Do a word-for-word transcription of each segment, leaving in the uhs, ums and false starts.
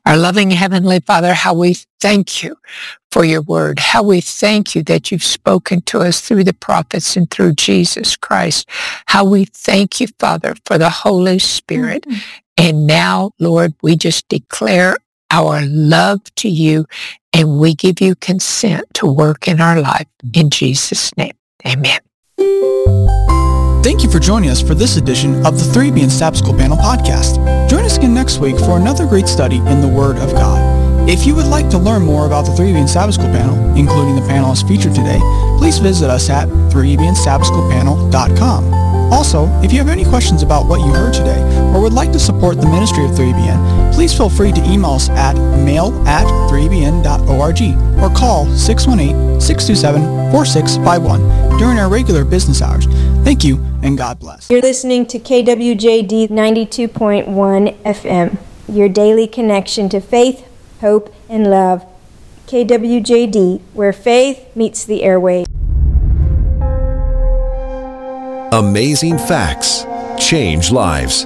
Our loving Heavenly Father, how we thank you for your word, how we thank you that you've spoken to us through the prophets and through Jesus Christ, how we thank you, Father, for the Holy Spirit. Mm-hmm. And now, Lord, we just declare our love to you, and we give you consent to work in our life. In Jesus' name, amen. Thank you for joining us for this edition of the three B N Sabbath School Panel podcast. Join us again next week for another great study in the Word of God. If you would like to learn more about the three B N Sabbath School Panel, including the panelists featured today, please visit us at three b n sabbath school panel dot com. Also, if you have any questions about what you heard today or would like to support the ministry of three B N, please feel free to email us at mail at three b n dot org or call six one eight, six two seven, four six five one during our regular business hours. Thank you, and God bless. You're listening to K W J D ninety-two point one F M, your daily connection to faith, hope, and love. K W J D, where faith meets the airwaves. Amazing facts change lives.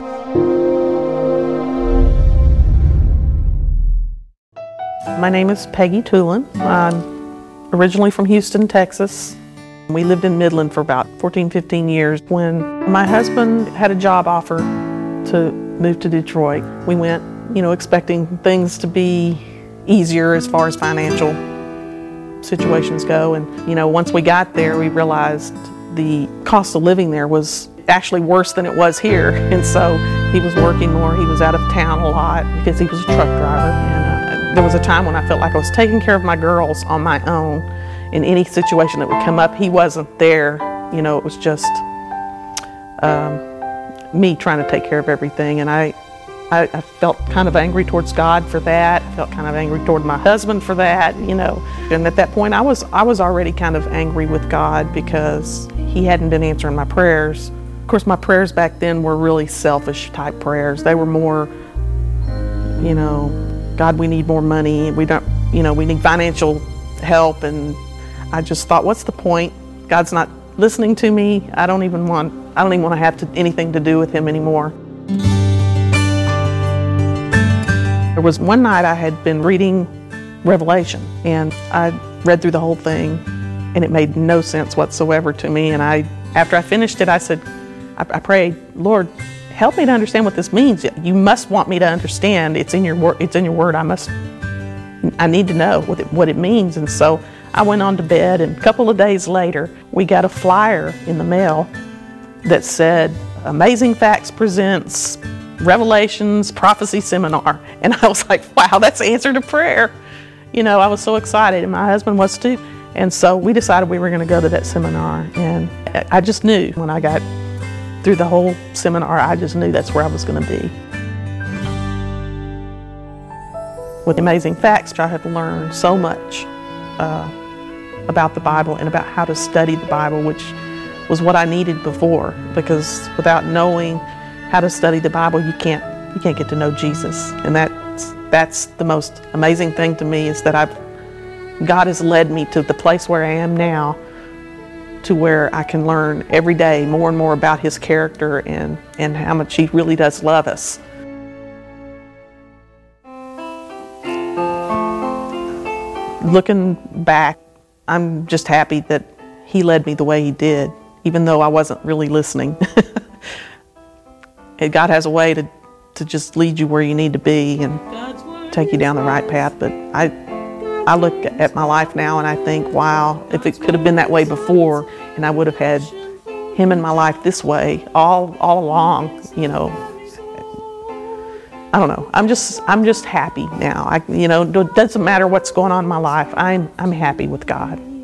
My name is Peggy Tulin. I'm originally from Houston, Texas. We lived in Midland for about fourteen, fifteen years. When my husband had a job offer to move to Detroit, we went, you know, expecting things to be easier as far as financial situations go. And, you know, once we got there, we realized the cost of living there was actually worse than it was here. And so he was working more. He was out of town a lot because he was a truck driver. And uh, there was a time when I felt like I was taking care of my girls on my own. In any situation that would come up, he wasn't there. You know, it was just um, me trying to take care of everything. And I, I, I felt kind of angry towards God for that. I felt kind of angry toward my husband for that, you know. And at that point, I was, I was already kind of angry with God because he hadn't been answering my prayers. Of course, my prayers back then were really selfish type prayers. They were more, you know, God, we need more money. We don't, you know, we need financial help. And I just thought, what's the point? God's not listening to me. I don't even want, I don't even want to have to, anything to do with him anymore. There was one night I had been reading Revelation, and I read through the whole thing, and it made no sense whatsoever to me. And I, after I finished it, I said, I, I prayed, Lord, help me to understand what this means. You must want me to understand. It's in your word. It's in your word. I must. I need to know what it, what it means. And so I went on to bed, and a couple of days later, we got a flyer in the mail that said, Amazing Facts presents Revelations Prophecy Seminar. And I was like, wow, that's the answer to prayer. You know, I was so excited, and my husband was too. And so we decided we were going to go to that seminar. And I just knew when I got through the whole seminar, I just knew that's where I was going to be. With Amazing Facts, I have learned so much uh, about the Bible and about how to study the Bible, which was what I needed before, because without knowing how to study the Bible, you can't you can't get to know Jesus. And that's that's the most amazing thing to me, is that I've God has led me to the place where I am now, to where I can learn every day more and more about his character and, and how much he really does love us. Looking back, I'm just happy that he led me the way he did, even though I wasn't really listening. And God has a way to, to just lead you where you need to be and take you down the right path. But I, I look at my life now and I think, wow, if it could have been that way before, and I would have had him in my life this way all all along, you know. I don't know. I'm just I'm just happy now. I, you know, it doesn't matter what's going on in my life. I'm I'm happy with God.